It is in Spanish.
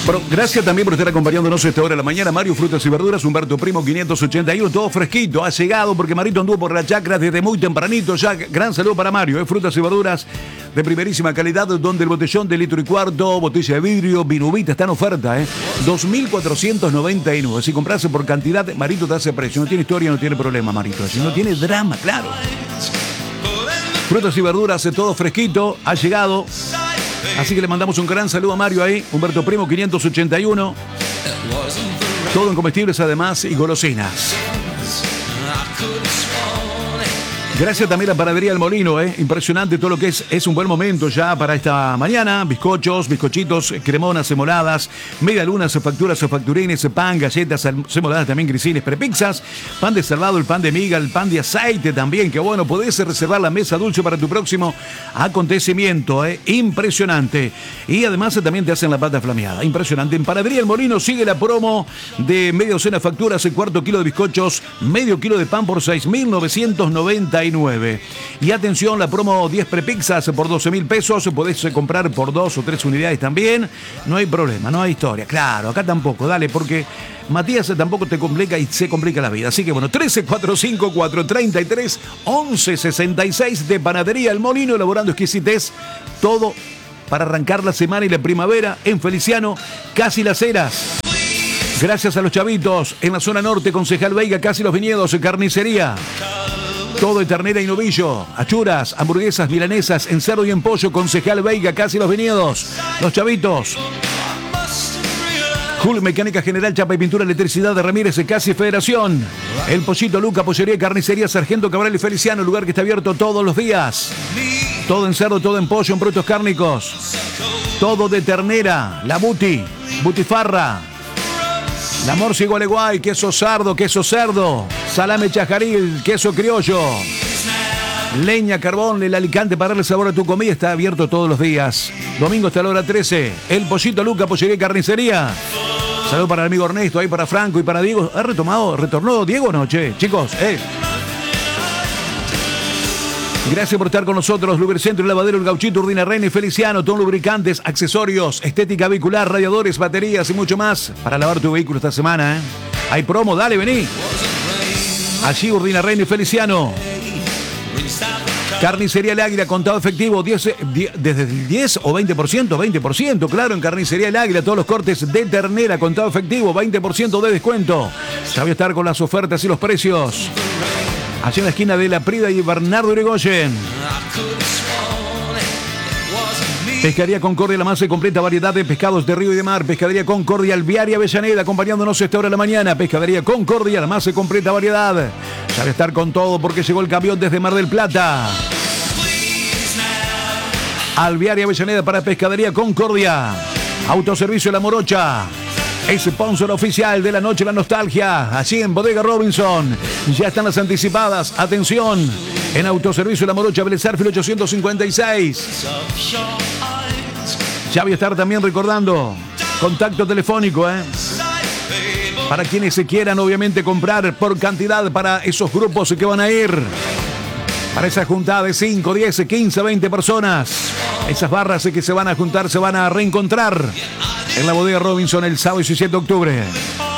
Bueno, gracias también por estar acompañándonos a esta hora de la mañana. Mario, frutas y verduras, Humberto Primo 581, todo fresquito, ha llegado porque Marito anduvo por la chacra desde muy tempranito ya. Gran saludo para Mario, frutas y verduras de primerísima calidad, donde el botellón de litro y cuarto, botella de vidrio, vinubita, está en oferta, 2.499. Si compras por cantidad, Marito te hace precio. No tiene historia, no tiene problema, Marito. Si no tiene drama, claro. Frutas y verduras, todo fresquito, ha llegado. Así que le mandamos un gran saludo a Mario ahí, Humberto Primo 581. Todo en comestibles además y golosinas. Gracias también a Panadería El Molino, impresionante todo lo que es un buen momento ya para esta mañana. Bizcochos, bizcochitos, cremonas, semoladas, medialunas, facturas, facturines, pan, galletas, semoladas también, grisines, prepizzas, pan de salvado, el pan de miga, el pan de aceite también, que bueno, podés reservar la mesa dulce para tu próximo acontecimiento, impresionante. Y además también te hacen la pata flameada, impresionante. En Panadería El Molino sigue la promo de media docena de facturas, el cuarto kilo de bizcochos, medio kilo de pan por 6.999. Y atención, la promo 10 prepizzas por 12.000 pesos. Podés comprar por 2 o 3 unidades también. No hay problema, no hay historia. Claro, acá tampoco, dale, porque Matías tampoco te complica y se complica la vida. Así que bueno, 1345-433-1166 de Panadería El Molino, elaborando exquisitez. Todo para arrancar la semana y la primavera en Feliciano, Casi Las Heras. Gracias a los chavitos en la zona norte, Concejal Veiga, Casi Los Viñedos, carnicería. Todo de ternera y novillo, achuras, hamburguesas, milanesas, en cerdo y en pollo, Concejal Veiga, Casi Los Viñedos. Los chavitos. Hull Mecánica General, Chapa y Pintura, Electricidad de Ramírez, Casi Federación. El Pollito Luca, Pollería y Carnicería, Sargento Cabral y Feliciano, lugar que está abierto todos los días. Todo en cerdo, todo en pollo, en productos cárnicos. Todo de ternera, la Butifarra. La Morcia y Gualeguay, queso sardo, salame chajaril, queso criollo, leña, carbón, el Alicante para darle sabor a tu comida, está abierto todos los días. Domingo hasta la hora 13, el Pollito Luca, Pollería y Carnicería. Saludos para el amigo Ernesto, ahí para Franco y para Diego. ¿Retornó Diego no, che? Chicos, Gracias por estar con nosotros. Lubricentro, Lavadero, El Gauchito, Urdina Reina y Feliciano. Todo lubricantes, accesorios, estética vehicular, radiadores, baterías y mucho más para lavar tu vehículo esta semana. Hay promo, dale, vení. Allí Urdina Reina y Feliciano. Carnicería El Águila, contado efectivo, desde el 10 o 20%, 20%, claro, en Carnicería El Águila, todos los cortes de ternera, contado efectivo, 20% de descuento. Ya voy a estar con las ofertas y los precios. Allí en la esquina de La Prida y Bernardo Irigoyen. Pescadería Concordia, la más completa variedad de pescados de río y de mar. Pescadería Concordia, Alviaria Avellaneda, acompañándonos a esta hora de la mañana. Pescadería Concordia, la más completa variedad. Ya va a estar con todo porque llegó el camión desde Mar del Plata. Alviaria Avellaneda para Pescadería Concordia. Autoservicio La Morocha. Es sponsor oficial de la noche la nostalgia. Allí en Bodega Robinson. Ya están las anticipadas. Atención. En Autoservicio La Morocha, Vélez Sarsfield 856. Ya voy a estar también recordando. Contacto telefónico, para quienes se quieran obviamente comprar por cantidad para esos grupos que van a ir. Para esa juntada de 5, 10, 15, 20 personas. Esas barras que se van a juntar, se van a reencontrar en la Bodega Robinson el sábado 17 de octubre.